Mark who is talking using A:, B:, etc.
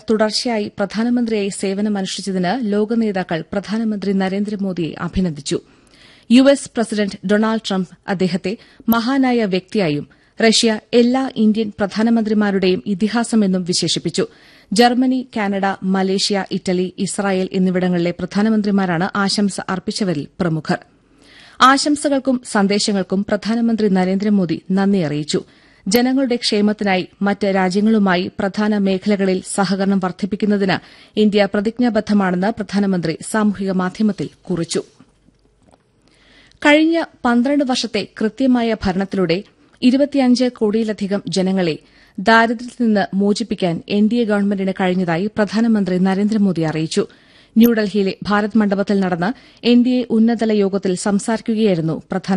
A: തുടർച്ചയായി പ്രധാനമന്ത്രിയായി സേവനമനുഷ്ഠിച്ചതിന് ലോക നേതാക്കൾ പ്രധാനമന്ത്രി നരേന്ദ്രമോദിയെ അഭിനന്ദിച്ചു. യുഎസ് പ്രസിഡന്റ് ഡൊണാൾഡ് ട്രംപ് അദ്ദേഹത്തെ മഹാനായ വ്യക്തിയായും റഷ്യ എല്ലാ ഇന്ത്യൻ പ്രധാനമന്ത്രിമാരുടെയും ഇതിഹാസമെന്നും വിശേഷിപ്പിച്ചു. Germany, Canada, Malaysia, Italy, Israel എന്നിവിടങ്ങളിലെ പ്രധാനമന്ത്രിമാരാണ് ആശംസ അർപ്പിച്ചവരിൽ പ്രമുഖർ. ആശംസകൾക്കും സന്ദേശങ്ങൾക്കും പ്രധാനമന്ത്രി നരേന്ദ്രമോദി നന്ദി അറിയിച്ചു. ജനങ്ങളുടെ ക്ഷേമത്തിനായി മറ്റ് രാജ്യങ്ങളുമായി പ്രധാന മേഖലകളിൽ സഹകരണം വർദ്ധിപ്പിക്കുന്നതിന് ഇന്ത്യ പ്രതിജ്ഞാബദ്ധമാണെന്ന് പ്രധാനമന്ത്രി സാമൂഹിക മാധ്യമത്തിൽ കുറിച്ചു. കഴിഞ്ഞ 12 വർഷത്തെ കൃത്യമായ ഭരണത്തിലൂടെ 25 കോടിയിലധികം ജനങ്ങളെ ദാരിദ്ര്യത്തിൽ നിന്ന് മോചിപ്പിക്കാൻ എൻഡിഎ ഗവൺമെന്റിന് കഴിഞ്ഞതായി പ്രധാനമന്ത്രി നരേന്ദ്രമോദി അറിയിച്ചു. ന്യൂഡൽഹിയിലെ ഭാരത് മണ്ഡപത്തിൽ നടന്ന എൻഡിഎ ഉന്നതതല യോഗത്തിൽ സംസാരിക്കുകയായിരുന്നു പ്രധാനമന്ത്രി.